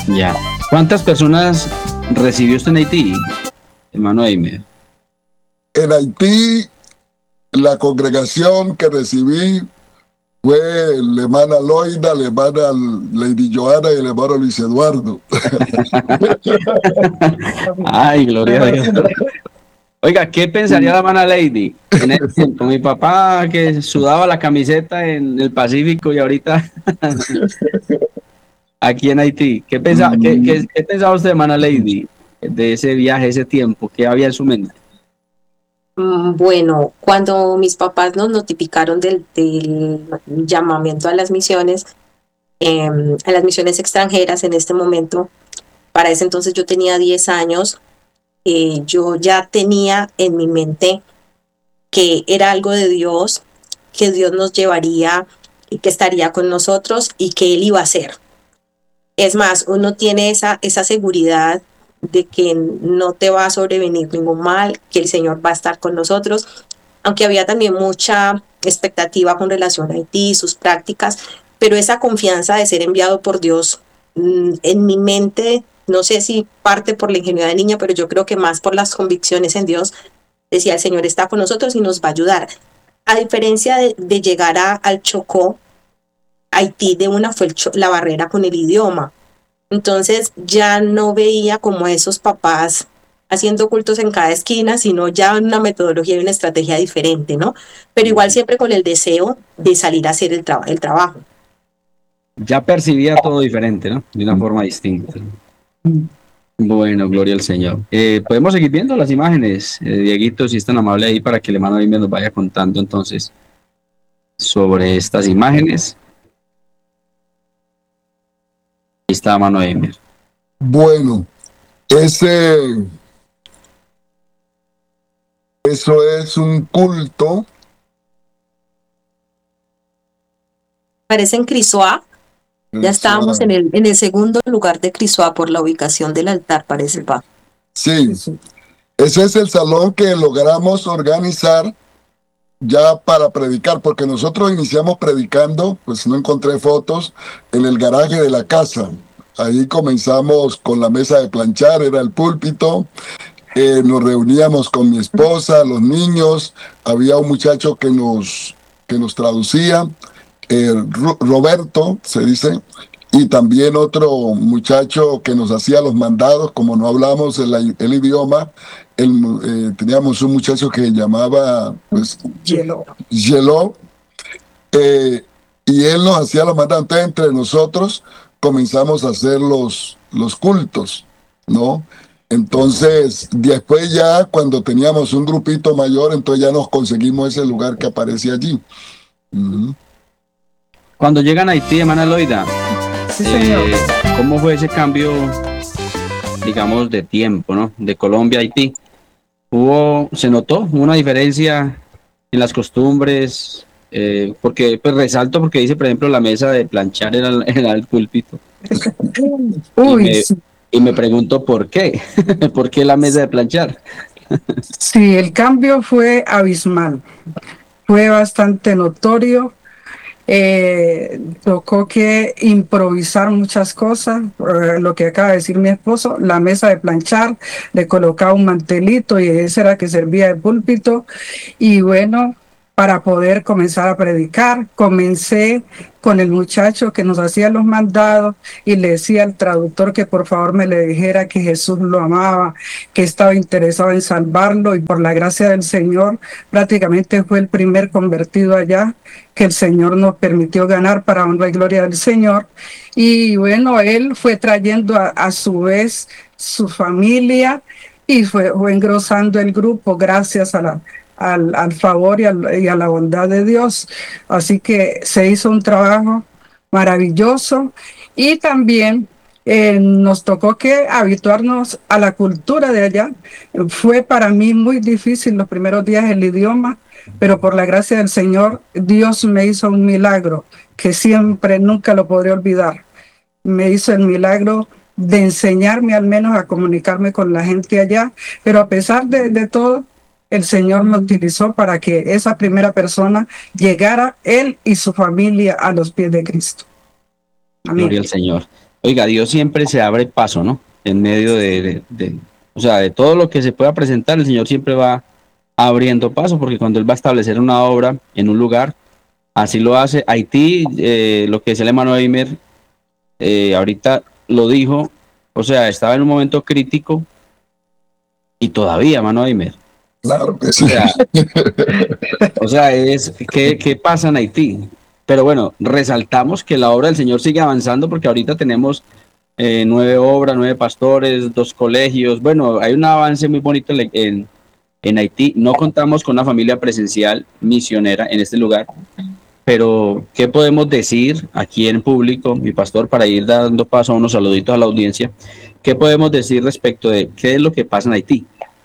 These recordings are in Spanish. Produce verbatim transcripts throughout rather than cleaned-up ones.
Ya. ¿Cuántas personas recibió usted en Haití, hermano Eimer? En Haití, la congregación que recibí fue la hermana Loida, la hermana Lady Joana y el hermano Luis Eduardo. Ay, gloria a Dios. Oiga, ¿qué pensaría la hermana Lady en ese tiempo? Mi papá que sudaba la camiseta en el Pacífico y ahorita aquí en Haití. ¿Qué pensaba, qué, qué, qué pensaba usted, hermana Lady, de ese viaje, ese tiempo? ¿Qué había en su mente? Bueno, cuando mis papás nos notificaron del, del llamamiento a las misiones, eh, a las misiones extranjeras en este momento, para ese entonces yo tenía diez años, eh, yo ya tenía en mi mente que era algo de Dios, que Dios nos llevaría y que estaría con nosotros y que Él iba a hacer. Es más, uno tiene esa, esa seguridad de que no te va a sobrevenir ningún mal, que el Señor va a estar con nosotros, aunque había también mucha expectativa con relación a Haití, sus prácticas, pero esa confianza de ser enviado por Dios en mi mente, no sé si parte por la ingenuidad de niña, pero yo creo que más por las convicciones en Dios, decía el Señor está con nosotros y nos va a ayudar. A diferencia de, de llegar a, al Chocó, Haití de una fue el, la barrera con el idioma. Entonces ya no veía como esos papás haciendo cultos en cada esquina, sino ya una metodología y una estrategia diferente, ¿no? Pero igual siempre con el deseo de salir a hacer el, tra el trabajo. Ya percibía todo diferente, ¿no? De una forma distinta. Bueno, gloria al Señor. Eh, Podemos seguir viendo las imágenes, eh, Dieguito, si es tan amable ahí para que el hermano Eimer nos vaya contando entonces sobre estas imágenes. Ahí está, hermano Eimer. Bueno, ese, eso es un culto. Parece en Crisoa. Ya estábamos en el, en el segundo lugar de Crisoa por la ubicación del altar, parece, pa. Sí, ese es el salón que logramos organizar ya para predicar, porque nosotros iniciamos predicando, pues no encontré fotos, en el garaje de la casa. Ahí comenzamos con la mesa de planchar, era el púlpito. Eh, nos reuníamos con mi esposa, los niños, había un muchacho que nos, que nos traducía, eh, Roberto, se dice, y también otro muchacho que nos hacía los mandados, como no hablamos el, el idioma, el, eh, teníamos un muchacho que se llamaba pues, Hielo. Hielo, eh, y él nos hacía los mandados. Entonces, entre nosotros comenzamos a hacer los, los cultos, ¿no? Entonces, después ya cuando teníamos un grupito mayor, entonces ya nos conseguimos ese lugar que aparece allí. Uh-huh. Cuando llegan a Haití, hermana Loida, sí, señor. Eh, ¿cómo fue ese cambio, digamos, de tiempo, ¿no? De Colombia a Haití. ¿Hubo, se notó una diferencia en las costumbres? Eh, porque, pues resalto porque dice, por ejemplo, la mesa de planchar era, era el púlpito. Uy, y, me, sí. y me pregunto por qué. ¿Por qué la mesa de planchar? Sí, el cambio fue abismal. Fue bastante notorio. Eh, tocó que improvisar muchas cosas, eh, lo que acaba de decir mi esposo, la mesa de planchar, le colocaba un mantelito y ese era que servía de púlpito. Y bueno, para poder comenzar a predicar, comencé con el muchacho que nos hacía los mandados y le decía al traductor que por favor me le dijera que Jesús lo amaba, que estaba interesado en salvarlo, y por la gracia del Señor prácticamente fue el primer convertido allá que el Señor nos permitió ganar para honra y gloria del Señor. Y bueno, él fue trayendo a, a su vez su familia y fue, fue engrosando el grupo gracias a la Al, al favor y, al, y a la bondad de Dios. Así que se hizo un trabajo maravilloso y también eh, nos tocó que habituarnos a la cultura de allá. Fue para mí muy difícil los primeros días el idioma, pero por la gracia del Señor, Dios me hizo un milagro que siempre, nunca lo podré olvidar. Me hizo el milagro de enseñarme al menos a comunicarme con la gente allá, pero a pesar de, de todo, el Señor me utilizó para que esa primera persona llegara, él y su familia, a los pies de Cristo. Amén. Gloria al Señor. Oiga, Dios siempre se abre paso, ¿no? En medio de, de, de, o sea, de todo lo que se pueda presentar, el Señor siempre va abriendo paso, porque cuando Él va a establecer una obra en un lugar, así lo hace. Haití, eh, lo que decía el hermano Eimer, eh, ahorita lo dijo, o sea, estaba en un momento crítico y todavía, hermano Eimer. Claro que sí. O sea, o sea es ¿qué, qué pasa en Haití? Pero bueno, resaltamos que la obra del Señor sigue avanzando porque ahorita tenemos eh, nueve obras, nueve pastores, dos colegios. Bueno, hay un avance muy bonito en, en, en Haití. No contamos con una familia presencial misionera en este lugar, pero ¿qué podemos decir aquí en público, mi pastor, para ir dando paso a unos saluditos a la audiencia? ¿Qué podemos decir respecto de qué es lo que pasa en Haití?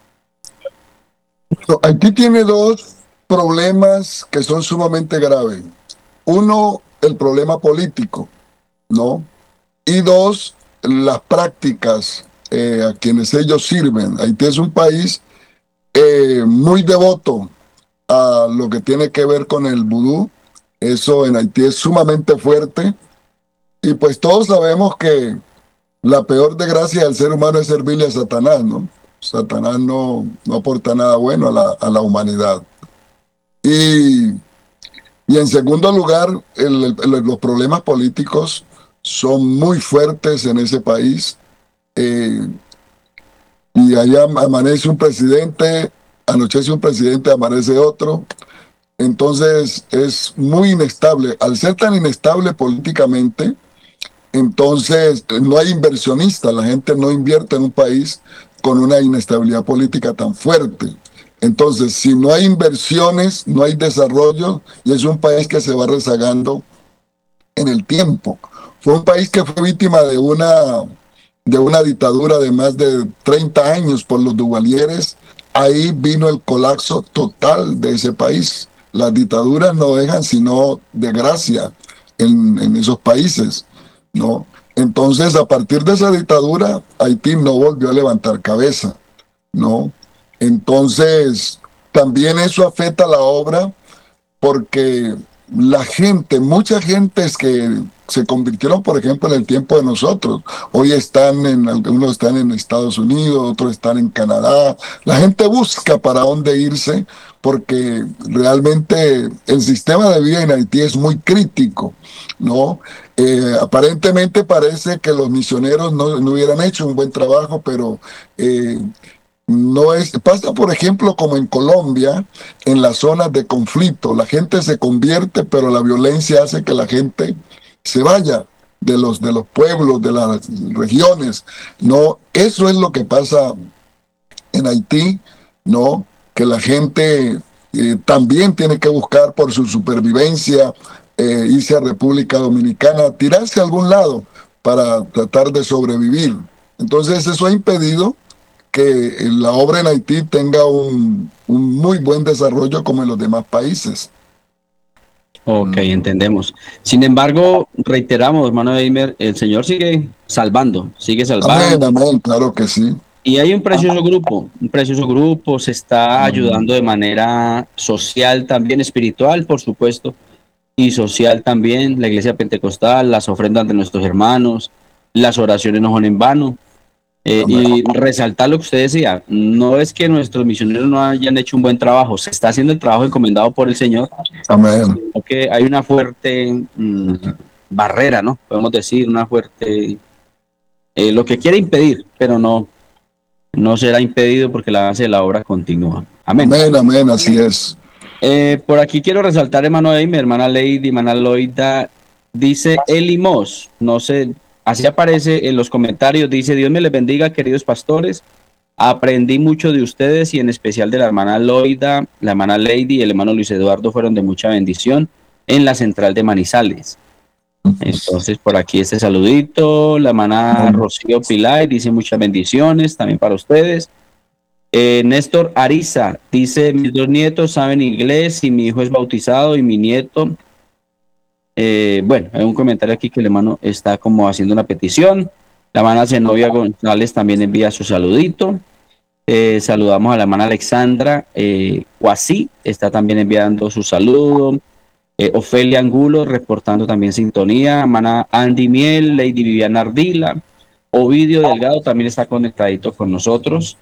Haití tiene dos problemas que son sumamente graves. Uno, el problema político, ¿no? Y dos, las prácticas eh, a quienes ellos sirven. Haití es un país eh, muy devoto a lo que tiene que ver con el vudú. Eso en Haití es sumamente fuerte. Y pues todos sabemos que la peor desgracia del ser humano es servirle a Satanás, ¿no? Satanás no, no aporta nada bueno a la, a la humanidad. Y, y en segundo lugar, el, el, los problemas políticos son muy fuertes en ese país. Eh, y allá amanece un presidente, anochece un presidente, amanece otro. Entonces es muy inestable. Al ser tan inestable políticamente, entonces no hay inversionistas. La gente no invierte en un país con una inestabilidad política tan fuerte. Entonces, si no hay inversiones, no hay desarrollo, y es un país que se va rezagando en el tiempo. Fue un país que fue víctima de una, de una dictadura de más de treinta años por los Duvaliers. Ahí vino el colapso total de ese país. Las dictaduras no dejan sino desgracia en, en esos países, ¿no? Entonces, a partir de esa dictadura, Haití no volvió a levantar cabeza, ¿no? Entonces, también eso afecta a la obra porque la gente, mucha gente es que se convirtieron, por ejemplo, en el tiempo de nosotros. Hoy están en, algunos están en Estados Unidos, otros están en Canadá. La gente busca para dónde irse porque realmente el sistema de vida en Haití es muy crítico, ¿no? Eh, aparentemente parece que los misioneros no, no hubieran hecho un buen trabajo, pero eh, no es, pasa por ejemplo como en Colombia, en las zonas de conflicto, la gente se convierte, pero la violencia hace que la gente se vaya de los, de los pueblos, de las regiones, ¿no? Eso es lo que pasa en Haití, ¿no? Que la gente eh, también tiene que buscar por su supervivencia, eh, irse a República Dominicana, tirarse a algún lado para tratar de sobrevivir. Entonces eso ha impedido que la obra en Haití tenga un, un muy buen desarrollo como en los demás países. Ok, entendemos. Sin embargo, reiteramos, hermano Eimer, el Señor sigue salvando, sigue salvando. Amén, amén, claro que sí. Y hay un precioso grupo, un precioso grupo, se está ayudando de manera social, también espiritual, por supuesto, y social también, la iglesia pentecostal, las ofrendas de nuestros hermanos, las oraciones no son en vano. Eh, y resaltar lo que usted decía, no es que nuestros misioneros no hayan hecho un buen trabajo, se está haciendo el trabajo encomendado por el Señor. Amén. Porque hay una fuerte mmm, barrera, ¿no? Podemos decir, una fuerte, eh, lo que quiere impedir, pero no, no será impedido porque el avance de la obra continúa. Amén. Amén, amén, así es. Eh, por aquí quiero resaltar, hermano Ey, mi hermana Lady, hermana Loida, dice Elimos, no sé, así aparece en los comentarios, dice, Dios me les bendiga, queridos pastores, aprendí mucho de ustedes y en especial de la hermana Loida, la hermana Lady y el hermano Luis Eduardo fueron de mucha bendición en la central de Manizales. Entonces, por aquí este saludito, la hermana Rocío Pilar dice muchas bendiciones también para ustedes. Eh, Néstor Ariza dice, mis dos nietos saben inglés y mi hijo es bautizado y mi nieto... Eh, bueno, hay un comentario aquí que el hermano está como haciendo una petición. La hermana Zenobia González también envía su saludito. Eh, saludamos a la hermana Alexandra eh, Guasí, está también enviando su saludo. eh, Ofelia Angulo reportando también sintonía, hermana Andy Miel, Lady Viviana Ardila, Ovidio Delgado también está conectadito con nosotros.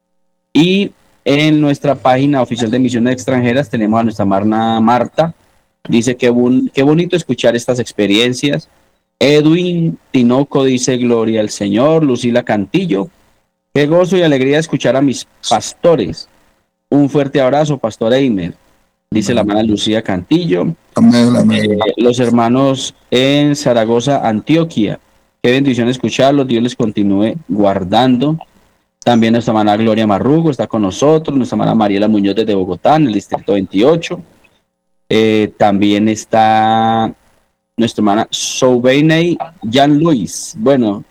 Y en nuestra página oficial de Misiones Extranjeras tenemos a nuestra hermana Marta. Dice que bon, qué bonito escuchar estas experiencias. Edwin Tinoco dice gloria al Señor. Lucila Cantillo, qué gozo y alegría escuchar a mis pastores. Un fuerte abrazo, Pastor Eimer. Dice la hermana Lucía Cantillo. Amén, amén. Eh, los hermanos en Zaragoza, Antioquia. Qué bendición escucharlos. Dios les continúe guardando. También nuestra hermana Gloria Marrugo está con nosotros. Nuestra hermana Mariela Muñoz desde Bogotá, en el distrito veintiocho. Eh, también está nuestra hermana Soubeinei Jean Luis. Bueno,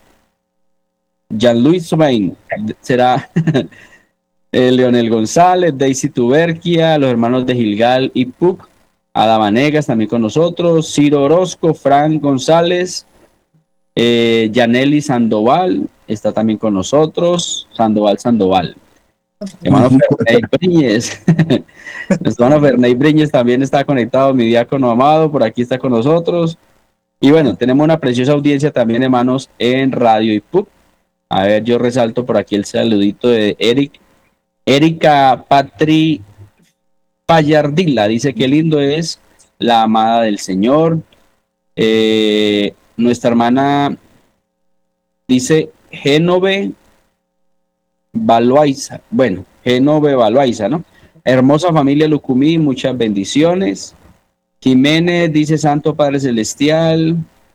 Jean Luis Soubein será eh, Leonel González, Daisy Tuberquia, los hermanos de Gilgal y Puc, Ada Vanegas también con nosotros, Ciro Orozco, Frank González, eh, Yaneli Sandoval está también con nosotros, Sandoval Sandoval. Hermano Ferney Briñez, nuestro hermano Ferney Briñez también está conectado, mi diácono amado, por aquí está con nosotros. Y bueno, tenemos una preciosa audiencia también, hermanos, en Radio I P U C. A ver, yo resalto por aquí el saludito de Eric. Erika Patri Payardila dice que lindo es la amada del Señor. Eh, nuestra hermana dice Génove Baloaiza, bueno, Genove Baloaiza, ¿no? Hermosa familia Lucumí, muchas bendiciones. Jiménez dice Santo Padre Celestial.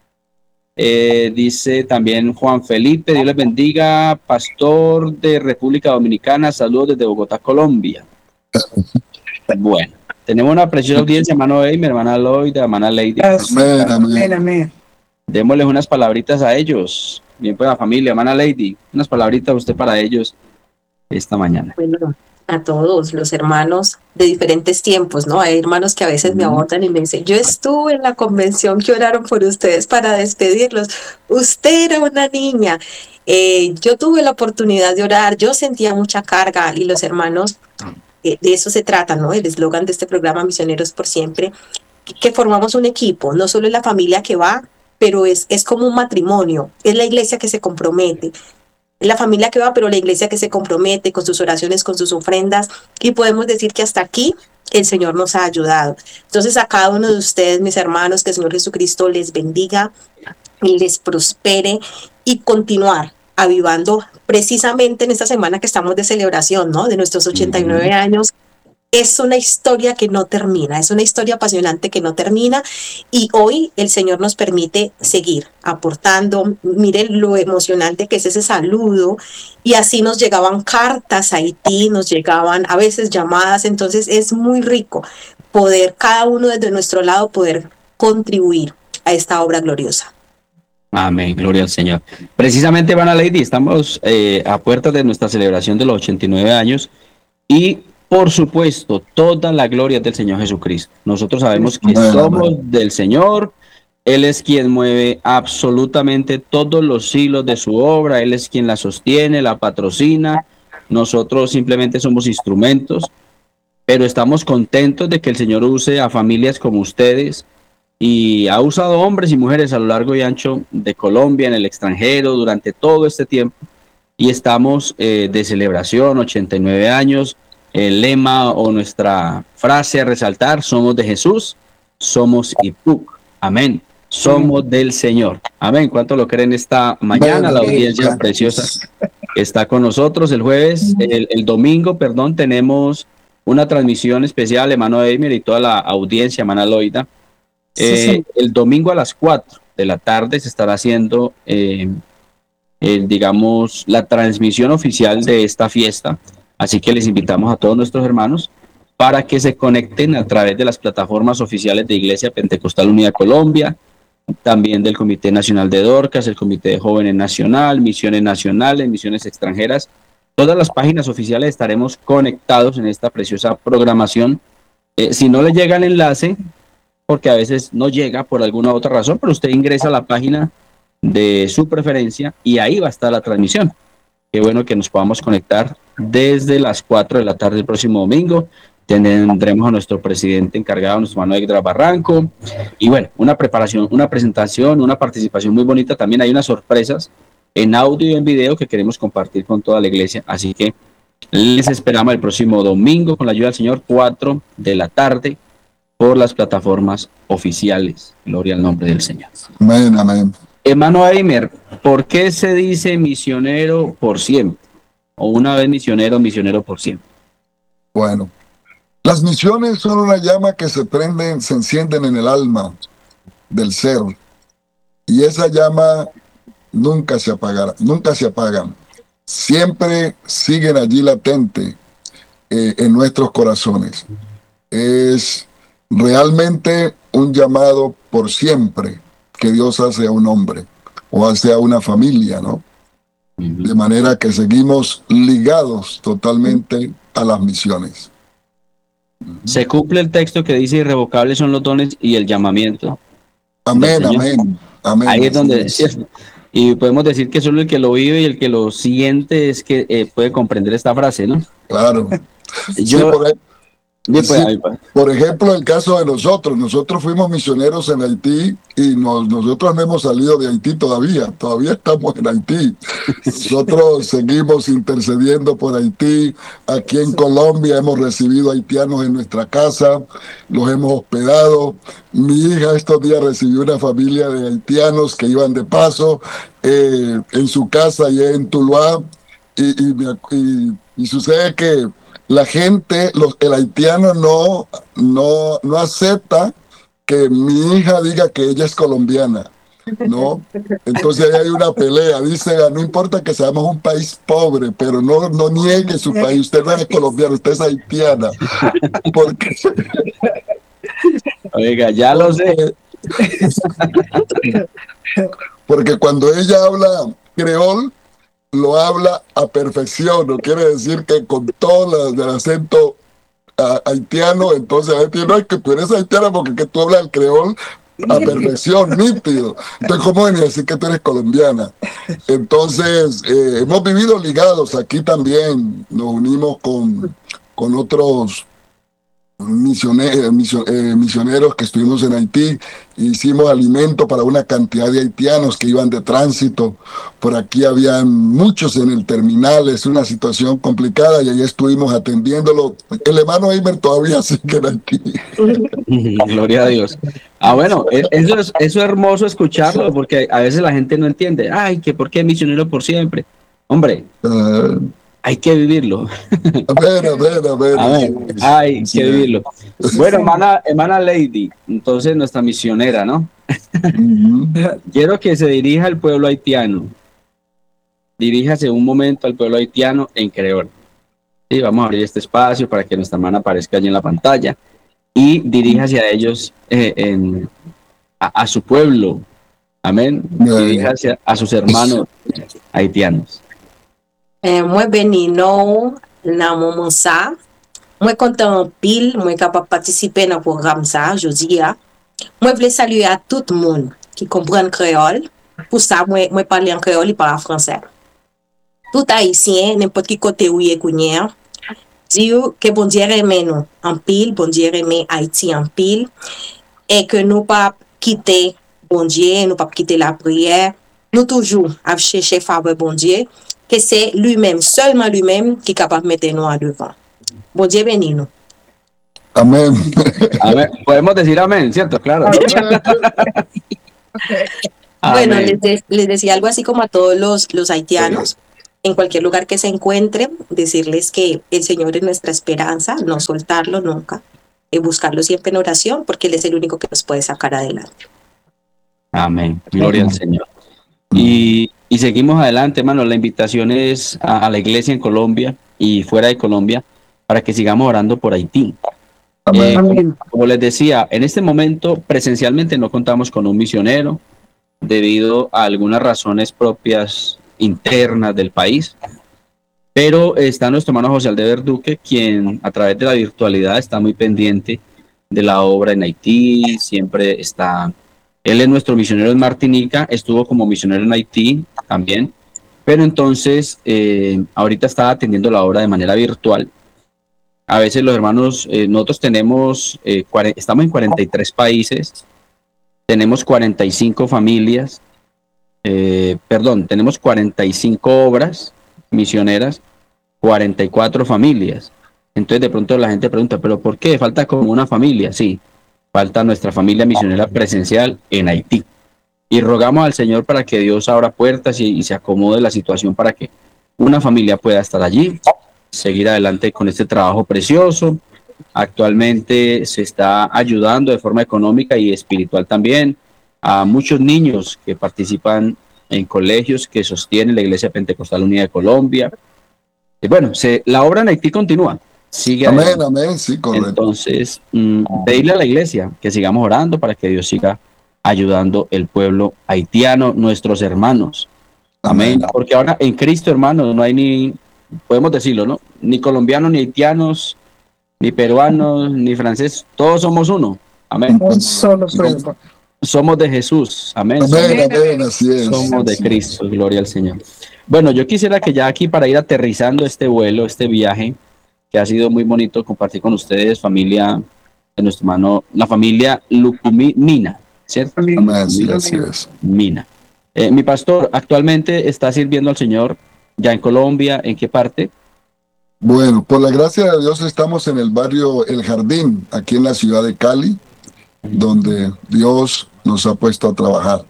Eh, dice también Juan Felipe, Dios les bendiga, pastor de República Dominicana, saludos desde Bogotá, Colombia. Bueno, tenemos una preciosa audiencia, hermano Eimer, hermana Lloyd, hermana Lady. Amén, amén. Amén. Démosles unas palabritas a ellos. Bien, pues la familia, hermana Lady, unas palabritas a usted para ellos esta mañana. Bueno, a todos los hermanos de diferentes tiempos, ¿no? Hay hermanos que a veces me abordan y me dicen, yo estuve en la convención que oraron por ustedes para despedirlos. Usted era una niña. Eh, yo tuve la oportunidad de orar, yo sentía mucha carga y los hermanos, eh, de eso se trata, ¿no? El eslogan de este programa, Misioneros por Siempre, que, que formamos un equipo, no solo es la familia que va, pero es, es como un matrimonio, es la iglesia que se compromete. La familia que va, pero la iglesia que se compromete con sus oraciones, con sus ofrendas, y podemos decir que hasta aquí el Señor nos ha ayudado. Entonces a cada uno de ustedes, mis hermanos, que el Señor Jesucristo les bendiga, les prospere y continuar avivando precisamente en esta semana que estamos de celebración, ¿no? De nuestros ochenta y nueve años. Es una historia que no termina, es una historia apasionante que no termina y hoy el Señor nos permite seguir aportando. Miren lo emocionante que es ese saludo y así nos llegaban cartas a Haití, nos llegaban a veces llamadas, entonces es muy rico poder cada uno desde nuestro lado poder contribuir a esta obra gloriosa. Amén, gloria al Señor. Precisamente, hermana Lady, estamos eh, a puertas de nuestra celebración de los ochenta y nueve años y por supuesto, toda la gloria es del Señor Jesucristo. Nosotros sabemos que somos del Señor. Él es quien mueve absolutamente todos los hilos de su obra. Él es quien la sostiene, la patrocina. Nosotros simplemente somos instrumentos, pero estamos contentos de que el Señor use a familias como ustedes y ha usado hombres y mujeres a lo largo y ancho de Colombia, en el extranjero, durante todo este tiempo. Y estamos eh, de celebración, ochenta y nueve años. El lema o nuestra frase a resaltar, somos de Jesús, somos I P U C. Amén. Somos del Señor. Amén. ¿Cuánto lo creen esta mañana? La audiencia preciosa que está con nosotros el jueves, el, el domingo, perdón, tenemos una transmisión especial, hermano Eimer y toda la audiencia, hermana Loida. Eh, sí, sí. El domingo a las cuatro de la tarde se estará haciendo, eh, el, digamos, la transmisión oficial de esta fiesta. Así que les invitamos a todos nuestros hermanos para que se conecten a través de las plataformas oficiales de Iglesia Pentecostal Unida Colombia, también del Comité Nacional de Dorcas, el Comité de Jóvenes Nacional, Misiones Nacionales, Misiones Extranjeras. Todas las páginas oficiales estaremos conectados en esta preciosa programación. Eh, si no le llega el enlace, porque a veces no llega por alguna otra razón, pero usted ingresa a la página de su preferencia y ahí va a estar la transmisión. Qué bueno que nos podamos conectar desde las cuatro de la tarde el próximo domingo. Tendremos a nuestro presidente encargado, nuestro hermano Héctor Barranco, y bueno, una preparación, una presentación, una participación muy bonita. También hay unas sorpresas en audio y en video que queremos compartir con toda la iglesia, así que les esperamos el próximo domingo con la ayuda del Señor, cuatro de la tarde, por las plataformas oficiales. Gloria al nombre del Señor. Amén, amén. Hermano Eimer, ¿por qué se dice misionero por siempre? O una vez misionero, misionero por siempre. Bueno, las misiones son una llama que se prenden, se encienden en el alma del ser. Y esa llama nunca se apagará, nunca se apagan. Siempre siguen allí latente eh, en nuestros corazones. Es realmente un llamado por siempre que Dios hace a un hombre o hace a una familia, ¿no? Uh-huh. De manera que seguimos ligados totalmente a las misiones. Se cumple el texto que dice irrevocables son los dones y el llamamiento. Amén, amén, amén. Ahí es donde es cierto. Y podemos decir que solo el que lo vive y el que lo siente es que eh, puede comprender esta frase, ¿no? Claro. Yo, sí, por, ahí, pues, sí, ahí, pues. por ejemplo, el caso de nosotros. Nosotros fuimos misioneros en Haití y nos, nosotros no hemos salido de Haití todavía. Todavía estamos en Haití. Nosotros seguimos intercediendo por Haití. Aquí en Colombia hemos recibido haitianos en nuestra casa. Los hemos hospedado. Mi hija estos días recibió una familia de haitianos que iban de paso eh, en su casa allá en Tuluá. Y, y, y, y sucede que la gente, los, el haitiano no, no, no acepta que mi hija diga que ella es colombiana, ¿no? Entonces ahí hay una pelea. Dice, no importa que seamos un país pobre, pero no, no niegue su país. Usted no es colombiana, usted es haitiana. Porque... Oiga, ya lo sé. Porque cuando ella habla creol, lo habla a perfección, no quiere decir que con todo el acento uh, haitiano, entonces no es que tú eres haitiana porque que tú hablas el creol a perfección, nítido. Entonces, ¿cómo venir a decir que tú eres colombiana? Entonces, eh, hemos vivido ligados aquí también, nos unimos con, con otros misioneros, misioneros que estuvimos en Haití, hicimos alimento para una cantidad de haitianos que iban de tránsito. Por aquí habían muchos en el terminal, es una situación complicada y ahí estuvimos atendiéndolo. El hermano Eimer todavía sigue en Haití. Gloria a Dios. Ah, bueno, eso es, eso es hermoso escucharlo porque a veces la gente no entiende. Ay, que por qué misionero por siempre. Hombre, uh, hay que vivirlo. A ver, a ver, a ver. A ver, hay que vivirlo. Bueno, hermana, hermana Lady, entonces nuestra misionera, ¿no? Uh-huh. Quiero que se dirija al pueblo haitiano. Diríjase un momento al pueblo haitiano en creol. Sí, vamos a abrir este espacio para que nuestra hermana aparezca allí en la pantalla. Y diríjase a ellos eh, en, a, a su pueblo. Amén. Diríjase a, a sus hermanos haitianos. Eh, moi benino nan moment sa. Moi content en pile, moi capable participer dans programme ça jodi a. Moi vle saluer à tout le monde qui comprend créole. Pour ça moi moi parler en créole et pas en français. Tout haïtien n'importe qui côté où est kounya. Dire que bon Dieu aime nous en pile, bon Dieu aime Haïti en pile et que nous pas quitter bon Dieu, nous pas quitter la prière. Nous toujours à chercher faveur bon Dieu. Que c'est lui-même, seulement lui-même, qui est capable de mettre nous en devant. Bon Dieu béni nous. Amén. Amén. Podemos decir amén, ¿cierto? Claro. Bueno, les, de, les decía algo así como a todos los, los haitianos, en cualquier lugar que se encuentren, decirles que el Señor es nuestra esperanza, no soltarlo nunca, y buscarlo siempre en oración, porque Él es el único que nos puede sacar adelante. Amén. Gloria al Señor. Y, y seguimos adelante, hermano. La invitación es a, a la iglesia en Colombia y fuera de Colombia para que sigamos orando por Haití. Eh, como, como les decía, en este momento presencialmente no contamos con un misionero debido a algunas razones propias internas del país, pero está nuestro hermano José Aldever Duque, quien a través de la virtualidad está muy pendiente de la obra en Haití, siempre está... Él es nuestro misionero en Martinica, estuvo como misionero en Haití también, pero entonces eh, ahorita está atendiendo la obra de manera virtual A veces los hermanos, eh, nosotros tenemos, eh, cuare- estamos en cuarenta y tres países, tenemos cuarenta y cinco familias, eh, perdón, tenemos cuarenta y cinco obras misioneras, cuarenta y cuatro familias. Entonces de pronto la gente pregunta, ¿pero por qué? Falta como una familia. Sí, falta nuestra familia misionera presencial en Haití. Y rogamos al Señor para que Dios abra puertas y, y se acomode la situación para que una familia pueda estar allí, seguir adelante con este trabajo precioso. Actualmente se está ayudando de forma económica y espiritual también a muchos niños que participan en colegios que sostiene la Iglesia Pentecostal Unida de Colombia. Y bueno, se, la obra en Haití continúa, sigue Amén, adelante. amén, sí, correcto. Entonces, mmm, pedirle a la iglesia que sigamos orando para que Dios siga ayudando el pueblo haitiano, nuestros hermanos. Amén. Amén. Porque ahora en Cristo, hermanos, no hay ni, podemos decirlo, ¿no? Ni colombianos, ni haitianos, ni peruanos, ni franceses, todos somos uno. Amén. Un solo pueblo. Somos de Jesús. Amén. Amén, amén, así es. Somos de Cristo, gloria al Señor. Bueno, yo quisiera que ya aquí para ir aterrizando este vuelo, este viaje, que ha sido muy bonito compartir con ustedes, familia de nuestro hermano, la familia Lucumí Mina, ¿cierto? Amén, sí, así es. Mina. Eh, mi pastor actualmente está sirviendo al Señor ya en Colombia, ¿en qué parte? Bueno, por la gracia de Dios estamos en el barrio El Jardín, aquí en la ciudad de Cali, donde Dios nos ha puesto a trabajar.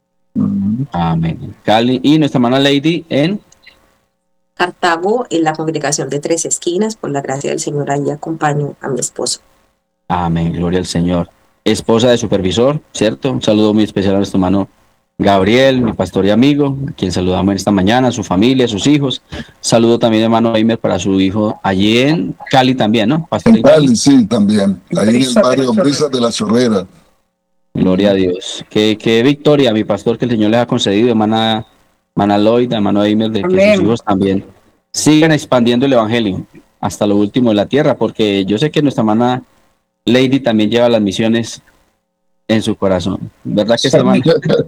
Amén. Cali. Y nuestra hermana Lady en Cartago, en la congregación de Tres Esquinas, por la gracia del Señor, ahí acompaño a mi esposo. Amén, gloria al Señor. Esposa de supervisor, ¿cierto? Un saludo muy especial a nuestro hermano Gabriel, mi pastor y amigo, a quien saludamos en esta mañana, a su familia, a sus hijos. Saludo también, hermano Eimer, para su hijo allí en Cali también, ¿no? Pastor En Cali, sí, también. Ahí en el barrio Brisas de la Chorrera. Gloria a Dios. Qué, qué victoria, mi pastor, que el Señor les ha concedido, hermana, hermana Lloyd, hermano Eimer, de que Amén. sus hijos también sigan expandiendo el evangelio hasta lo último de la tierra, porque yo sé que nuestra hermana Lady también lleva las misiones en su corazón, ¿verdad que sí, hermano?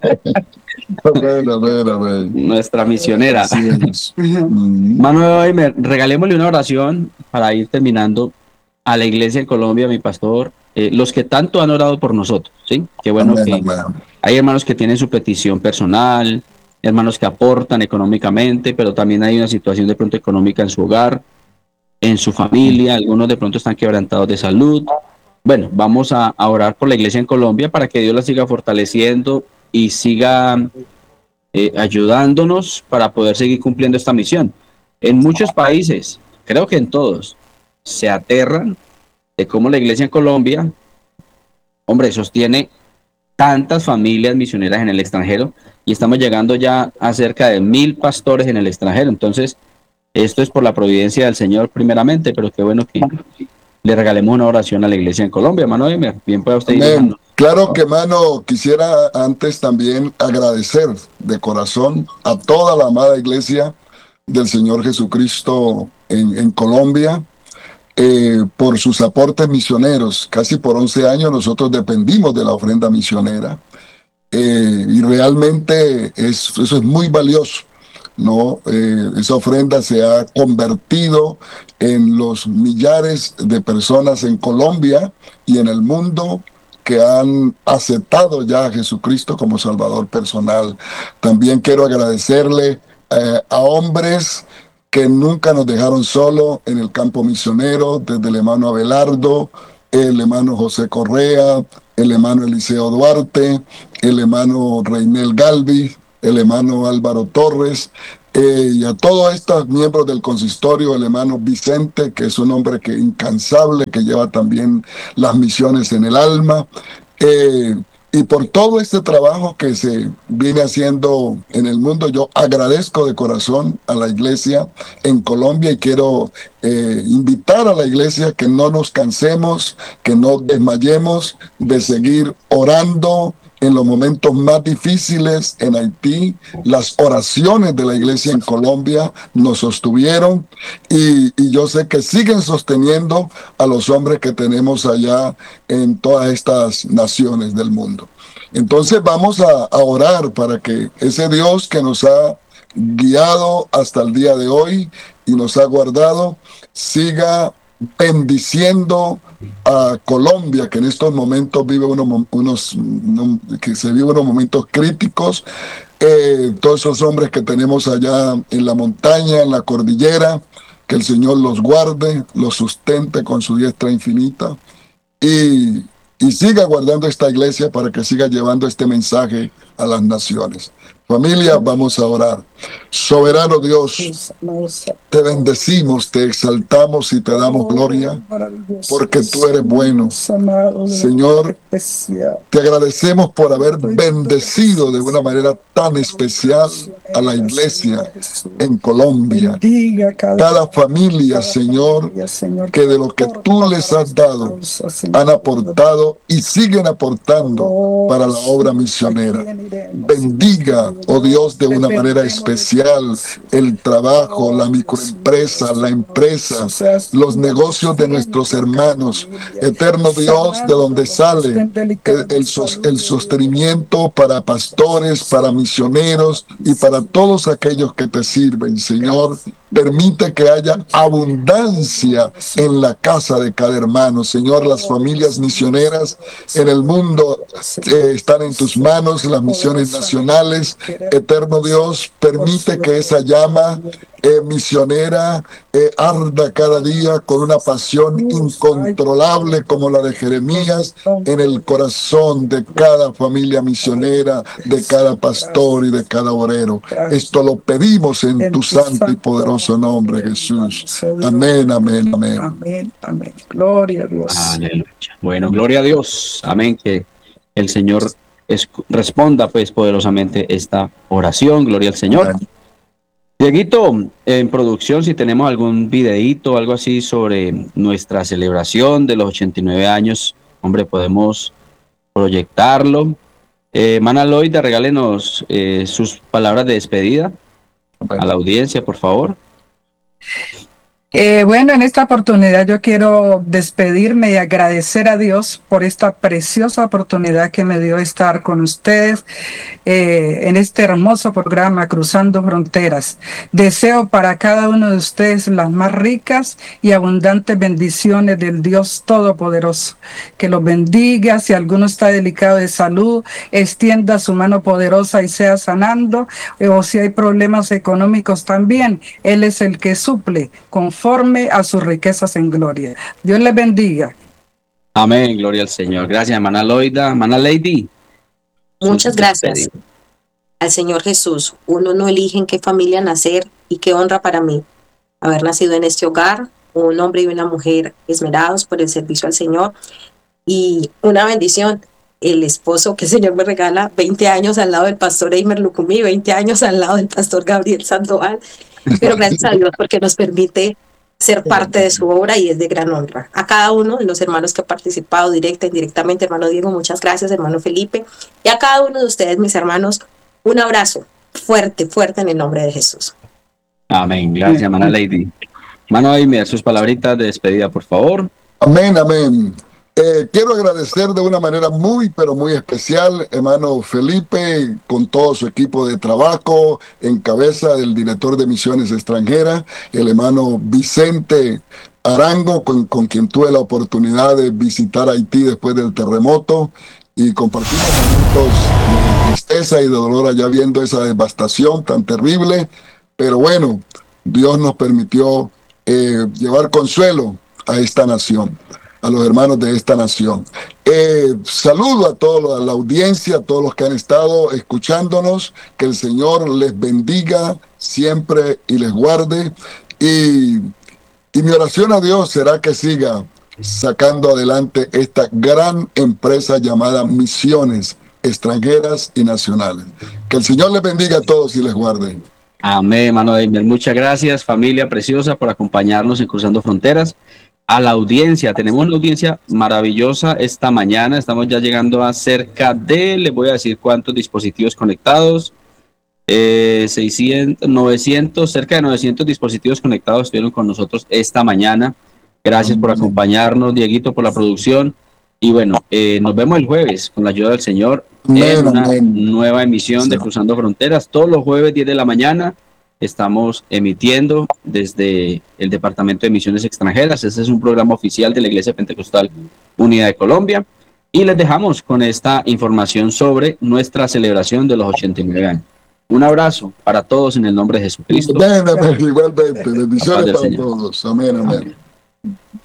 Amén, amén, amén. Nuestra misionera. Así es. Mm. Hermano Eimer, regalémosle una oración para ir terminando a la iglesia en Colombia, mi pastor, eh, los que tanto han orado por nosotros, ¿sí? Qué bueno Amén, que amén. hay hermanos que tienen su petición personal, hermanos que aportan económicamente, pero también hay una situación de pronto económica en su hogar, en su familia, algunos de pronto están quebrantados de salud. Bueno, vamos a, a orar por la iglesia en Colombia para que Dios la siga fortaleciendo y siga eh, ayudándonos para poder seguir cumpliendo esta misión. En muchos países, creo que en todos, se aterran de cómo la iglesia en Colombia, hombre, sostiene tantas familias misioneras en el extranjero y estamos llegando ya a cerca de mil pastores en el extranjero. Entonces, esto es por la providencia del Señor primeramente, pero qué bueno que le regalemos una oración a la iglesia en Colombia, hermano Eimer. Bien pueda usted ir. Amén. Claro que, hermano, quisiera antes también agradecer de corazón a toda la amada iglesia del Señor Jesucristo en, en Colombia eh, por sus aportes misioneros. Casi por once años nosotros dependimos de la ofrenda misionera eh, y realmente es, eso es muy valioso, ¿no? Eh, esa ofrenda se ha convertido en los millares de personas en Colombia y en el mundo que han aceptado ya a Jesucristo como Salvador personal. También quiero agradecerle eh, a hombres que nunca nos dejaron solo en el campo misionero, desde el hermano Abelardo, el hermano José Correa, el hermano Eliseo Duarte, el hermano Reinel Galvi, el hermano Álvaro Torres, eh, y a todos estos miembros del consistorio, el hermano Vicente, que es un hombre que incansable, que lleva también las misiones en el alma, eh, y por todo este trabajo que se viene haciendo en el mundo, yo agradezco de corazón a la iglesia en Colombia y quiero eh, invitar a la iglesia que no nos cansemos, que no desmayemos de seguir orando en los momentos más difíciles en Haití. Las oraciones de la iglesia en Colombia nos sostuvieron y, y yo sé que siguen sosteniendo a los hombres que tenemos allá en todas estas naciones del mundo. Entonces vamos a, a orar para que ese Dios que nos ha guiado hasta el día de hoy y nos ha guardado, siga bendiciendo a Colombia, que en estos momentos vive unos, unos, unos que se vive unos momentos críticos. Eh, todos esos hombres que tenemos allá en la montaña, en la cordillera, que el Señor los guarde, los sustente con su diestra infinita y, y siga guardando esta iglesia para que siga llevando este mensaje a las naciones. Familia, vamos a orar. Soberano Dios, te bendecimos, te exaltamos y te damos gloria porque tú eres bueno. Señor, te agradecemos por haber bendecido de una manera tan especial a la iglesia en Colombia. Cada familia, Señor, que de lo que tú les has dado han aportado y siguen aportando para la obra misionera. Bendiga, oh Dios, de una manera especial el trabajo, la microempresa, la empresa, los negocios de nuestros hermanos. Eterno Dios, de donde sale el, el, el sostenimiento para pastores, para misioneros y para todos aquellos que te sirven, Señor. Permite que haya abundancia en la casa de cada hermano. Señor, las familias misioneras en el mundo eh, están en tus manos, las misiones nacionales. Eterno Dios, permite que esa llama eh, misionera eh, arda cada día con una pasión incontrolable como la de Jeremías en el corazón de cada familia misionera, de cada pastor y de cada obrero. Esto lo pedimos en tu santo y poderoso nombre, Jesús. Amén, amén, amén. Amén, amén. Gloria a Dios. Aleluya. Bueno, gloria a Dios. Amén. Que el Señor es, responda pues poderosamente esta oración. Gloria al Señor. Amén. Dieguito, en producción, si tenemos algún videíto, algo así sobre nuestra celebración de los ochenta y nueve años, hombre, podemos proyectarlo. Eh, Mana Loida, regálenos eh, sus palabras de despedida a la audiencia, por favor. Eh, bueno, en esta oportunidad yo quiero despedirme y agradecer a Dios por esta preciosa oportunidad que me dio estar con ustedes eh, en este hermoso programa Cruzando Fronteras. Deseo para cada uno de ustedes las más ricas y abundantes bendiciones del Dios Todopoderoso. Que los bendiga. Si alguno está delicado de salud, extienda su mano poderosa y sea sanando. O si hay problemas económicos también, Él es el que suple con conforme a sus riquezas en gloria. Dios les bendiga. Amén, gloria al Señor. Gracias, hermana Loida. Hermana Lady. Muchas gracias al Señor Jesús. Uno no elige en qué familia nacer y qué honra para mí haber nacido en este hogar, un hombre y una mujer esmerados por el servicio al Señor, y una bendición, el esposo que el Señor me regala, veinte años al lado del pastor Eimer Lucumí, veinte años al lado del pastor Gabriel Sandoval, pero gracias a Dios porque nos permite ser parte de su obra y es de gran honra. A cada uno de los hermanos que ha participado directa e indirectamente, hermano Diego, muchas gracias, hermano Felipe, y a cada uno de ustedes, mis hermanos, un abrazo fuerte, fuerte en el nombre de Jesús. Amén, gracias, hermana Lady. Hermano Eimer, sus palabritas de despedida, por favor. Amén, amén. Eh, quiero agradecer de una manera muy, pero muy especial, hermano Felipe, con todo su equipo de trabajo, en cabeza del director de misiones extranjeras, el hermano Vicente Arango, con, con quien tuve la oportunidad de visitar Haití después del terremoto, y compartimos momentos de tristeza y de dolor allá viendo esa devastación tan terrible, pero bueno, Dios nos permitió eh, llevar consuelo a esta nación, a los hermanos de esta nación. Eh, saludo a toda la audiencia, a todos los que han estado escuchándonos, que el Señor les bendiga siempre y les guarde, y, y mi oración a Dios será que siga sacando adelante esta gran empresa llamada Misiones Extranjeras y Nacionales. Que el Señor les bendiga a todos y les guarde. Amén, hermano Eimer. Muchas gracias, familia preciosa, por acompañarnos en Cruzando Fronteras. A la audiencia, tenemos una audiencia maravillosa esta mañana, estamos ya llegando a cerca de, les voy a decir cuántos dispositivos conectados, eh, seiscientos, novecientos, cerca de novecientos dispositivos conectados estuvieron con nosotros esta mañana. Gracias por acompañarnos, Dieguito, por la producción, y bueno, eh, nos vemos el jueves con la ayuda del Señor en una nueva emisión de Cruzando Fronteras, todos los jueves diez de la mañana. estamos emitiendo desde el Departamento de Misiones Extranjeras. Este es un programa oficial de la Iglesia Pentecostal Unida de Colombia. Y les dejamos con esta información sobre nuestra celebración de los ochenta y nueve años. Un abrazo para todos en el nombre de Jesucristo. Ven, ven, igualmente. Bendiciones para Señor. todos. Amén, amén.